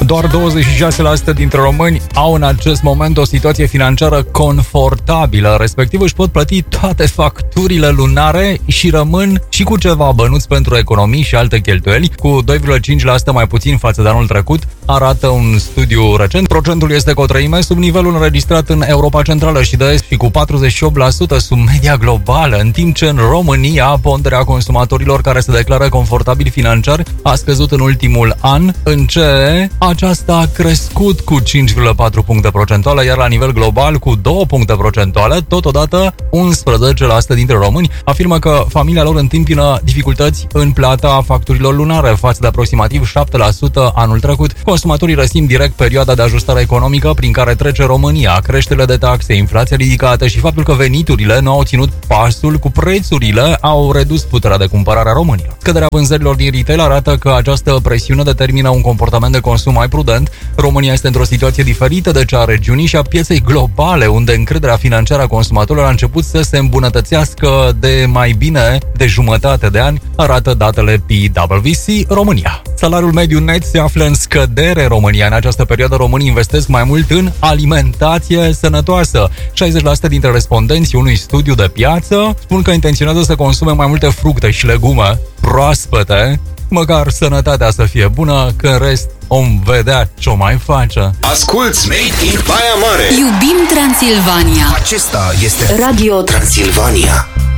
Doar 26% dintre români au în acest moment o situație financiară confortabilă, respectiv își pot plăti toate facturile lunare și rămân și cu ceva bănuți pentru economii și alte cheltuieli, cu 2,5% mai puțin față de anul trecut, arată un studiu recent. Procentul este cu o treime sub nivelul înregistrat în Europa Centrală și de Est și cu 48% sub media globală, în timp ce în România ponderea consumatorilor care se declară confortabili financiar a scăzut în ultimul an, în ce aceasta a crescut cu 5,4 puncte procentuale, iar la nivel global cu 2 puncte procentuale. Totodată, 11% dintre români afirmă că familia lor întâmpină dificultăți în plata facturilor lunare, față de aproximativ 7% anul trecut. Consumatorii resimt direct perioada de ajustare economică prin care trece România, creșterile de taxe, inflația ridicată și faptul că veniturile nu au ținut pasul cu prețurile au redus puterea de cumpărare a românilor. Scăderea vânzărilor din retail arată că această presiune determină un comportament de consum mai prudent. România este într-o situație diferită de cea a regiunii și a pieței globale, unde încrederea financiară a consumatorilor a început să se îmbunătățească de mai bine de jumătate de ani, arată datele PwC România. Salariul mediu net se află în scădere în România. În această perioadă românii investesc mai mult în alimentație sănătoasă. 60% dintre respondenții unui studiu de piață spun că intenționează să consume mai multe fructe și legume proaspete, măcar sănătatea să fie bună, că în rest om vedea ce o mai face. Asculți Made in Baia Mare. Iubim Transilvania. Acesta este Radio Transilvania.